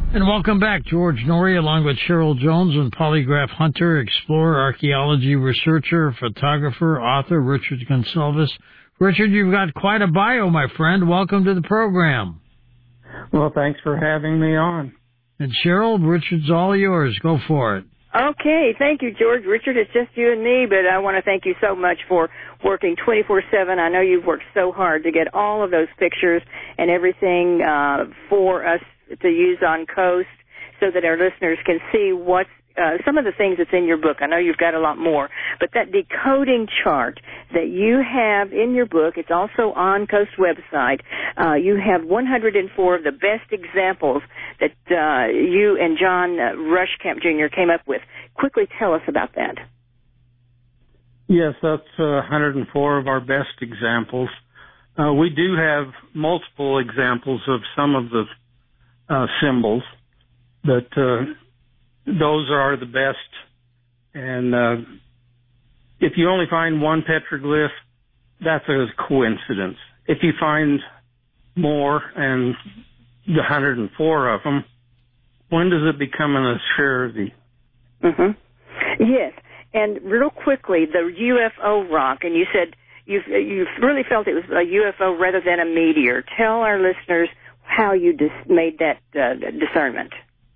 And welcome back. George Noory, along with Cheryl Jones, and polygraph hunter, explorer, archaeology researcher, photographer, author, Richard Gonsalves. Richard, you've got quite a bio, my friend. Welcome to the program. Well, thanks for having me on. And Cheryl, Richard's all yours. Go for it. Okay, thank you, George. Richard, it's just you and me, but I want to thank you so much for working 24/7. I know you've worked so hard to get all of those pictures and everything for us to use on Coast so that our listeners can see what's some of the things that's in your book. I know you've got a lot more, but that decoding chart that you have in your book, it's also on Coast website. You have 104 of the best examples that you and John Rushkamp Jr. came up with. Quickly tell us about that. Yes, that's 104 of our best examples. We do have multiple examples of some of the symbols, but those are the best. And if you only find one petroglyph, that's a coincidence. If you find more, and the 104 of them, when does it become an assurity? Mm-hmm. Yes, and real quickly, the UFO rock, and you said you really felt it was a UFO rather than a meteor. Tell our listeners how you made that discernment.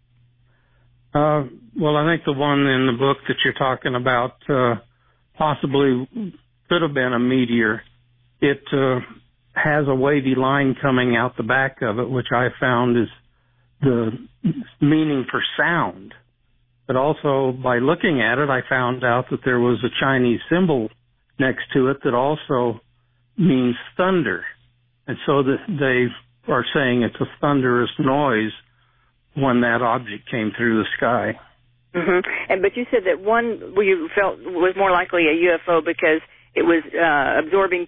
Well, I think the one in the book that you're talking about possibly could have been a meteor. It has a wavy line coming out the back of it, which I found is the meaning for sound. But also, by looking at it, I found out that there was a Chinese symbol next to it that also means thunder. And so that they are saying it's a thunderous noise when that object came through the sky. Mm-hmm. But you said that one you felt was more likely a UFO because it was absorbing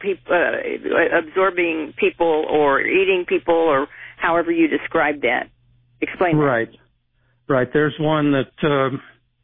people or eating people, or however you described that. Explain that. Right. There's one that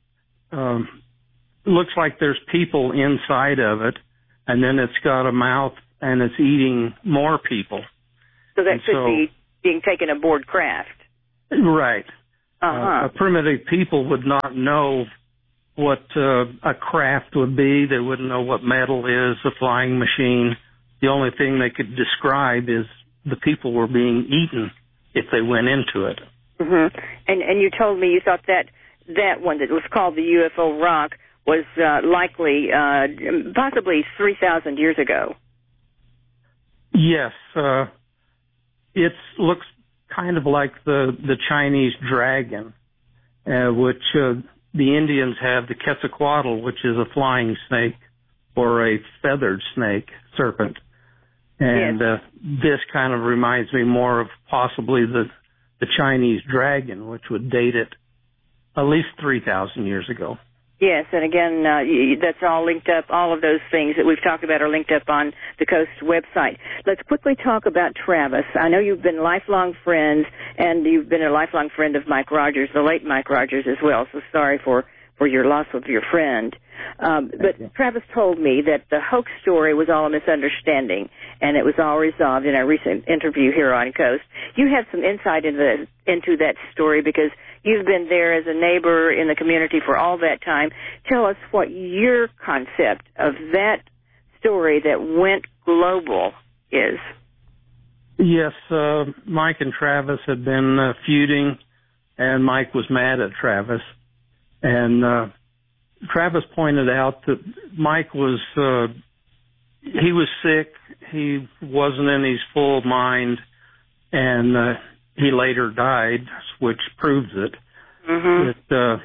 looks like there's people inside of it, and then it's got a mouth and it's eating more people. So that could be being taken aboard craft. Right. A primitive people would not know what a craft would be. They wouldn't know what metal is, a flying machine. The only thing they could describe is the people were being eaten if they went into it. Mm-hmm. And you told me you thought that one that was called the UFO rock was likely possibly 3,000 years ago. Yes. It looks kind of like the Chinese dragon, which the Indians have the Quetzalcoatl, which is a flying snake or a feathered snake, serpent. And yes. This kind of reminds me more of possibly the Chinese dragon, which would date it at least 3,000 years ago. Yes, and again, that's all linked up. All of those things that we've talked about are linked up on the Coast website. Let's quickly talk about Travis. I know you've been lifelong friends, and you've been a lifelong friend of Mike Rogers, the late Mike Rogers as well, so sorry for your loss of your friend. But Travis told me that the hoax story was all a misunderstanding, and it was all resolved in our recent interview here on Coast. You have some insight into that story because you've been there as a neighbor in the community for all that time. Tell us what your concept of that story that went global is. Yes, Mike and Travis had been feuding, and Mike was mad at Travis. And Travis pointed out that Mike was he was sick. He wasn't in his full mind, and he later died, which proves it. Mm-hmm.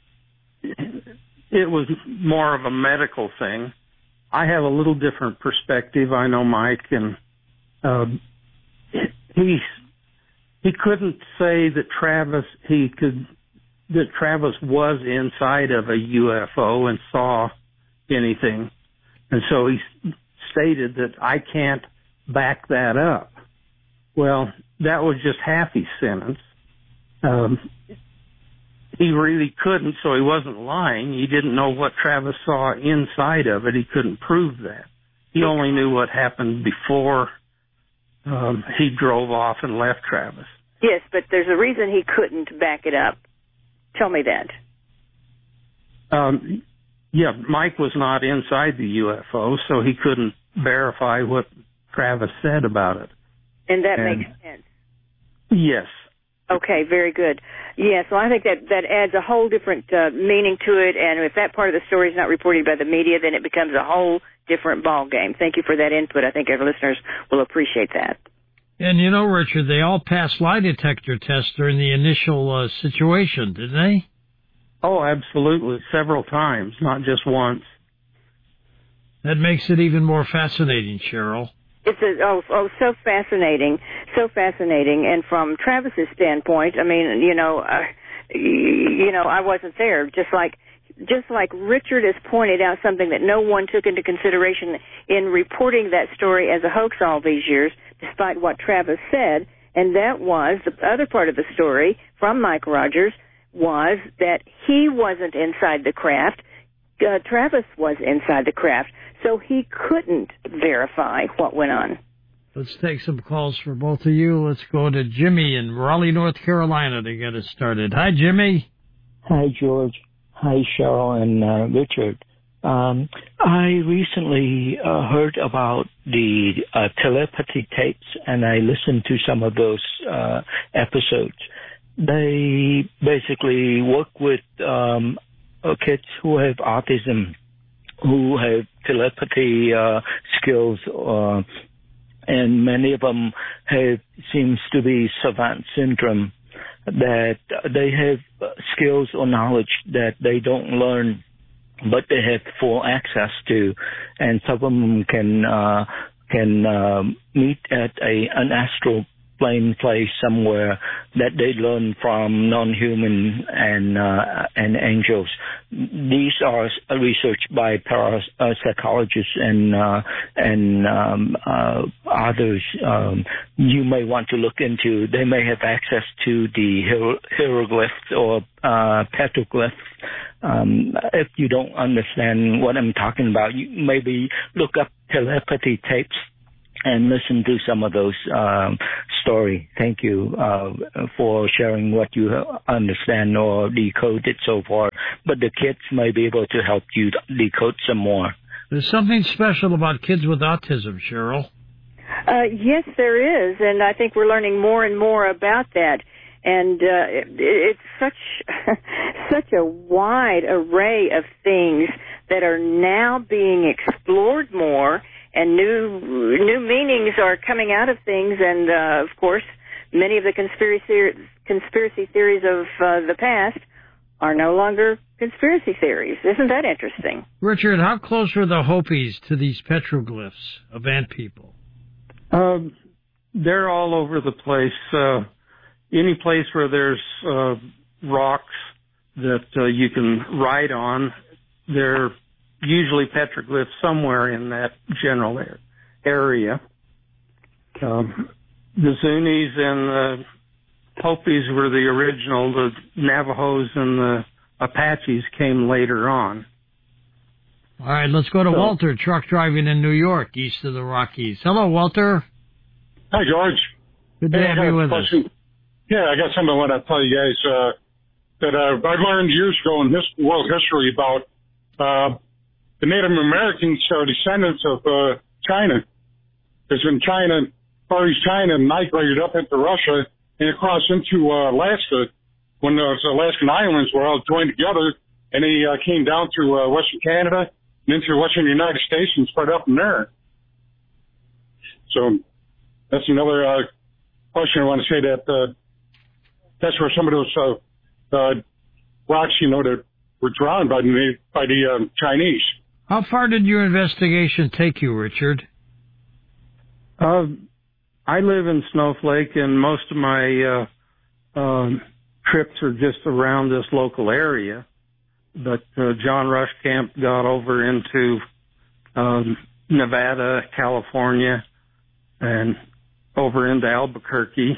It was more of a medical thing. I have a little different perspective. I know Mike, and he couldn't say that Travis was inside of a UFO and saw anything. And so he stated that I can't back that up. Well, that was just half his sentence. He really couldn't, so he wasn't lying. He didn't know what Travis saw inside of it. He couldn't prove that. He only knew what happened before he drove off and left Travis. Yes, but there's a reason he couldn't back it up. Tell me that. Yeah, Mike was not inside the UFO, so he couldn't verify what Travis said about it. And that makes sense. Yes. Okay, very good. Yeah, so I think that adds a whole different meaning to it, and if that part of the story is not reported by the media, then it becomes a whole different ball game. Thank you for that input. I think our listeners will appreciate that. And you know, Richard, they all passed lie detector tests during the initial situation, didn't they? Oh, absolutely. Several times, not just once. That makes it even more fascinating, Cheryl. It's so fascinating, so fascinating. And from Travis's standpoint, I mean, I wasn't there. Just like Richard has pointed out, something that no one took into consideration in reporting that story as a hoax all these years, despite what Travis said, and that was the other part of the story from Mike Rogers was that he wasn't inside the craft. Travis was inside the craft, so he couldn't verify what went on. Let's take some calls for both of you. Let's go to Jimmy in Raleigh, North Carolina to get us started. Hi, Jimmy. Hi, George. Hi, Cheryl and Richard. I recently heard about the telepathy tapes, and I listened to some of those episodes. They basically work with kids who have autism, who have telepathy skills, and many of them seems to be savant syndrome, that they have skills or knowledge that they don't learn, but they have full access to, and some of them can meet at an astral plane place somewhere that they learn from non-human and angels. These are researched by parapsychologists and others you may want to look into. They may have access to the hieroglyphs or petroglyphs. If you don't understand what I'm talking about, you maybe look up telepathy tapes and listen to some of those story. Thank you for sharing what you understand or decoded so far. But the kids may be able to help you decode some more. There's something special about kids with autism, Cheryl. Yes, there is, and I think we're learning more and more about that. And it's such a wide array of things that are now being explored more, and new meanings are coming out of things. And of course, many of the conspiracy theories of the past are no longer conspiracy theories. Isn't that interesting? Richard, how close are the Hopis to these petroglyphs of ant people? They're all over the place. Any place where there's rocks that you can ride on, they're usually petroglyphs somewhere in that general area. The Zunis and the Hopis were the original. The Navajos and the Apaches came later on. All right, let's go to Walter, truck driving in New York, east of the Rockies. Hello, Walter. Hi, George. Good to have you with us. Yeah, I got something I want to tell you guys that I learned years ago in world history about the Native Americans are descendants of China. Because in China, Far East China migrated up into Russia and across into Alaska when those Alaskan islands were all joined together, and they came down through Western Canada and into Western United States and spread up from there. So that's another question I want to say that that's where some of those rocks, that were drawn by the Chinese. How far did your investigation take you, Richard? I live in Snowflake, and most of my trips are just around this local area. But John Rushkamp got over into Nevada, California, and over into Albuquerque.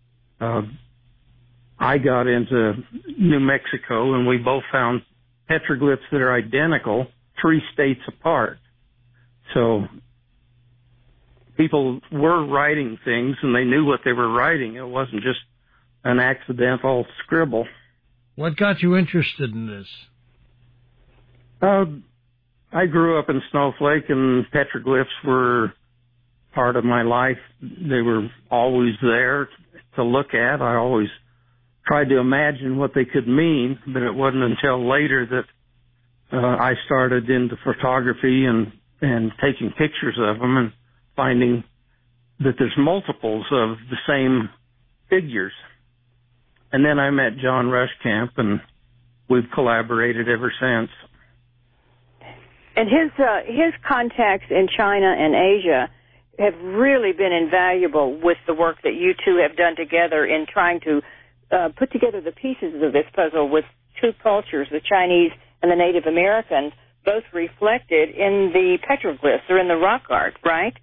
I got into New Mexico, and we both found petroglyphs that are identical 3 states apart. So people were writing things, and they knew what they were writing. It wasn't just an accidental scribble. What got you interested in this? I grew up in Snowflake, and petroglyphs were part of my life. They were always there to look at. I always tried to imagine what they could mean, but it wasn't until later that I started into photography and taking pictures of them and finding that there's multiples of the same figures. And then I met John Rushkamp, and we've collaborated ever since. And his contacts in China and Asia have really been invaluable with the work that you two have done together in trying to put together the pieces of this puzzle with two cultures, the Chinese and the Native Americans, both reflected in the petroglyphs or in the rock art, right?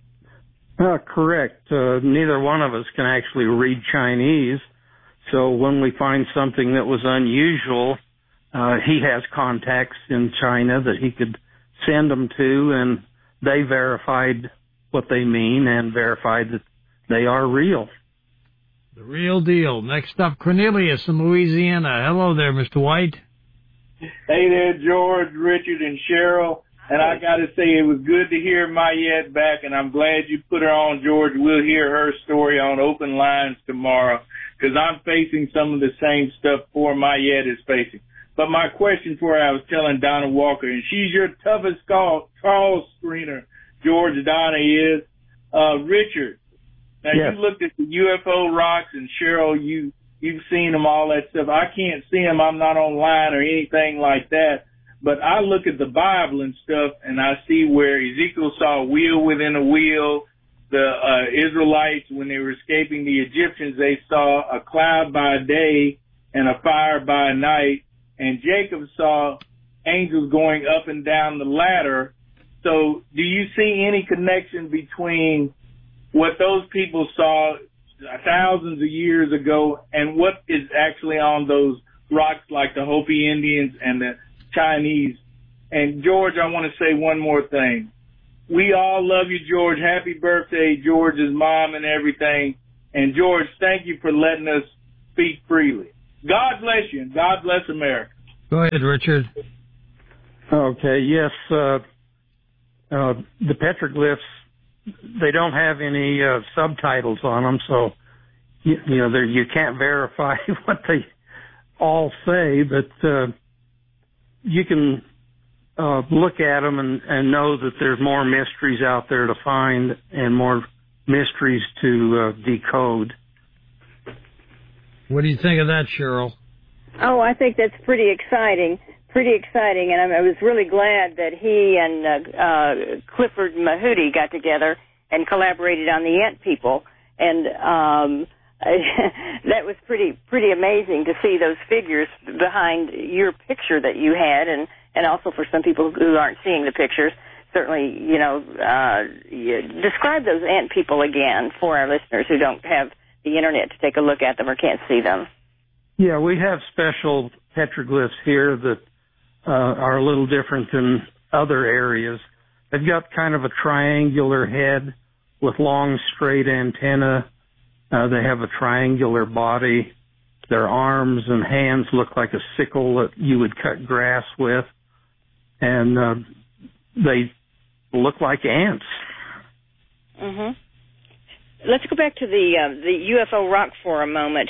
Correct. Neither one of us can actually read Chinese, so when we find something that was unusual, he has contacts in China that he could send them to, and they verified what they mean and verified that they are real. The real deal. Next up, Cornelius in Louisiana. Hello there, Mr. White. Hey there, George, Richard, and Cheryl. And I got to say, it was good to hear Mayette back, and I'm glad you put her on, George. We'll hear her story on Open Lines tomorrow, because I'm facing some of the same stuff poor Mayette is facing. But my question for her, I was telling Donna Walker, and she's your toughest call screener, George. Donna is. Richard, now yes. You looked at the UFO rocks, and Cheryl, you've seen them, all that stuff. I can't see them. I'm not online or anything like that. But I look at the Bible and stuff, and I see where Ezekiel saw a wheel within a wheel. The Israelites, when they were escaping the Egyptians, they saw a cloud by day and a fire by night. And Jacob saw angels going up and down the ladder. So do you see any connection between what those people saw thousands of years ago and what is actually on those rocks like the Hopi Indians and the Chinese? And George, I want to say one more thing. We all love you, George. Happy birthday, George's mom and everything. And George, thank you for letting us speak freely. God bless you, and God bless America. Go ahead, Richard. Okay, yes. The petroglyphs, they don't have any subtitles on them, so you can't verify what they all say, but you can look at them and know that there's more mysteries out there to find and more mysteries to decode. What do you think of that, Cheryl? Oh, I think that's pretty exciting, and I was really glad that he and Clifford Mahudi got together and collaborated on the ant people, and that was pretty amazing to see those figures behind your picture that you had, and also for some people who aren't seeing the pictures, certainly, describe those ant people again for our listeners who don't have the internet to take a look at them or can't see them. Yeah, we have special petroglyphs here that are a little different than other areas. They've got kind of a triangular head with long, straight antenna. They have a triangular body. Their arms and hands look like a sickle that you would cut grass with. And they look like ants. Mm-hmm. Let's go back to the UFO rock for a moment.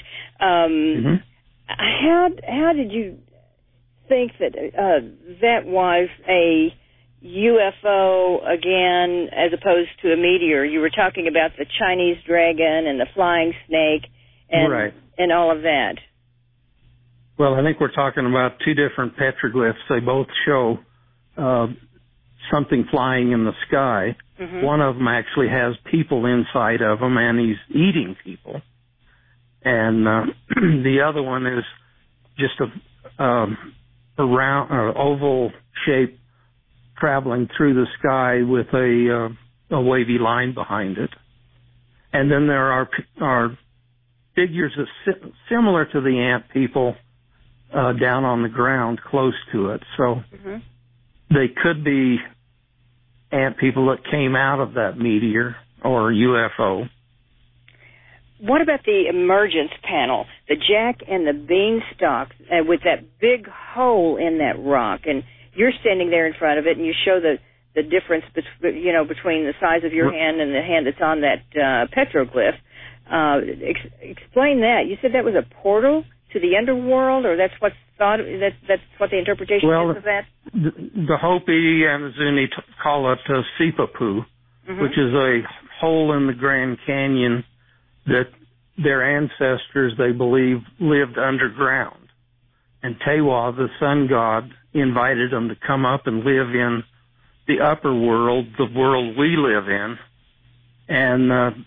How did you think that that was a UFO again as opposed to a meteor? You were talking about the Chinese dragon and the flying snake and right. and all of that. Well, I think we're talking about two different petroglyphs. They both show something flying in the sky. Mm-hmm. One of them actually has people inside of him, and he's eating people. And the other one is just a round, oval shape traveling through the sky with a wavy line behind it. And then there are figures similar to the ant people down on the ground close to it. So they could be ant people that came out of that meteor or UFO. what about the emergence panel, the Jack and the Beanstalk, with that big hole in that rock? And you're standing there in front of it, and you show the difference, between the size of your hand and the hand that's on that petroglyph. Explain that. You said that was a portal to the underworld, or that's what's thought. That's what the interpretation is of that. The Hopi and the Zuni call it Sipapu, which is a hole in the Grand Canyon that their ancestors, they believe, lived underground. And Tewa, the sun god, invited them to come up and live in the upper world, the world we live in. And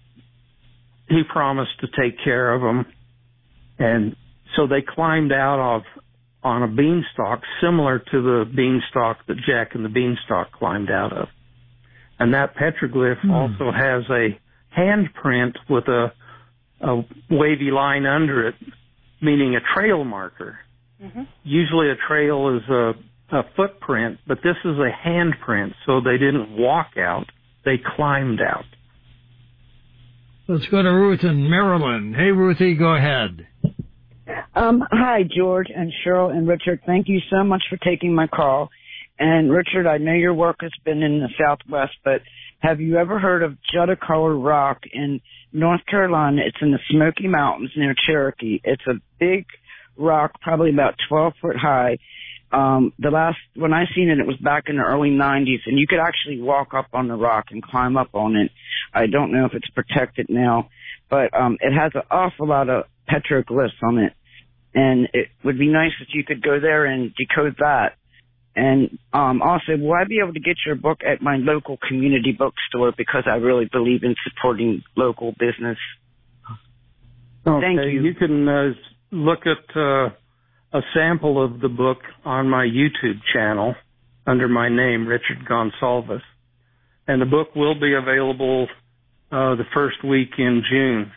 he promised to take care of them. And so they climbed out on a beanstalk, similar to the beanstalk that Jack and the Beanstalk climbed out of. And that petroglyph also has a handprint with a wavy line under it, meaning a trail marker. Usually a trail is a footprint, but this is a handprint, so they didn't walk out, they climbed out. Let's go to Ruth in Maryland. Hey, Ruthie, go ahead. Hi, George and Cheryl and Richard. Thank you so much for taking my call. And Richard, I know your work has been in the Southwest, but have you ever heard of Judicolor Rock in North Carolina? It's in the Smoky Mountains near Cherokee. It's a big rock, probably about 12 foot high. When I seen it, it was back in the early 90s, and you could actually walk up on the rock and climb up on it. I don't know if it's protected now, but it has an awful lot of petroglyphs on it, and it would be nice if you could go there and decode that. And also, will I be able to get your book at my local community bookstore, because I really believe in supporting local business? Okay, Thank you. You can look at a sample of the book on my YouTube channel under my name, Richard Gonsalves. And the book will be available the first week in June.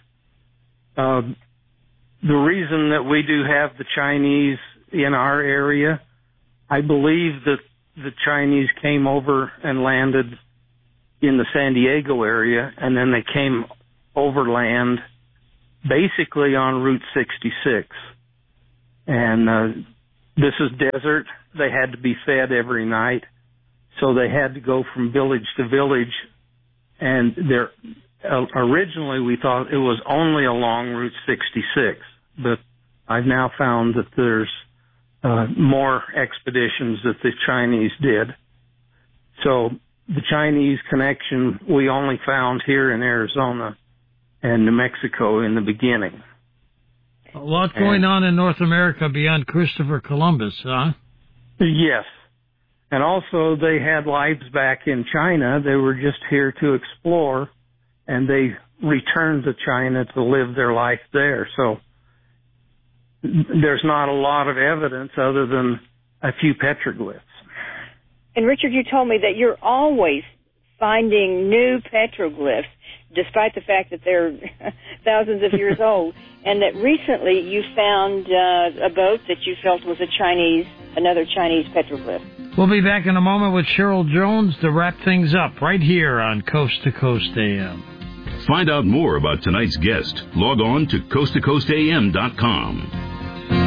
The reason that we do have the Chinese in our area, I believe that the Chinese came over and landed in the San Diego area, and then they came overland basically on Route 66. And this is desert. They had to be fed every night, so they had to go from village to village. And originally we thought it was only along Route 66, but I've now found that there's more expeditions that the Chinese did. So the Chinese connection we only found here in Arizona and New Mexico in the beginning. A lot going on in North America beyond Christopher Columbus, huh? Yes. And also they had lives back in China. They were just here to explore, and they returned to China to live their life there. So there's not a lot of evidence other than a few petroglyphs. And Richard, you told me that you're always finding new petroglyphs, despite the fact that they're thousands of years old, and that recently you found a boat that you felt was another Chinese petroglyph. We'll be back in a moment with Cheryl Jones to wrap things up right here on Coast to Coast AM. Find out more about tonight's guest. Log on to coasttocoastam.com.